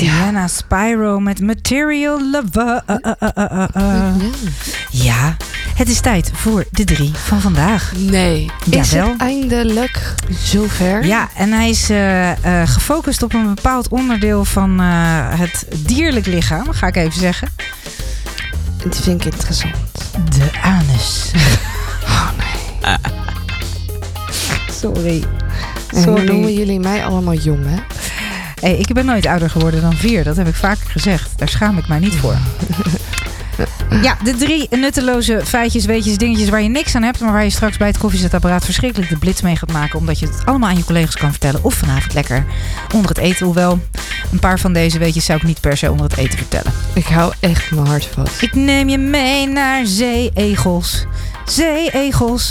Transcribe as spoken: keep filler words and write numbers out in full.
Diana Spyro met Material Lover. Uh, uh, uh, uh, uh. Ja, het is tijd voor de drie van vandaag. Nee, is Jawel. het eindelijk zover? Ja, en hij is uh, uh, gefocust op een bepaald onderdeel van uh, het dierlijk lichaam, ga ik even zeggen. Dat vind ik interessant. De anus. Oh nee. Uh. Sorry. En Sorry. dan noemen jullie mij allemaal jong, hè? Hey, ik ben nooit ouder geworden dan vier. Dat heb ik vaker gezegd. Daar schaam ik mij niet voor. Ja, de drie nutteloze feitjes, weetjes, dingetjes waar je niks aan hebt, maar waar je straks bij het koffiezetapparaat verschrikkelijk de blitz mee gaat maken, omdat je het allemaal aan je collega's kan vertellen. Of vanavond lekker onder het eten. Hoewel, een paar van deze weetjes zou ik niet per se onder het eten vertellen. Ik hou echt mijn hart vast. Ik neem je mee naar zee-egels. Zee-egels.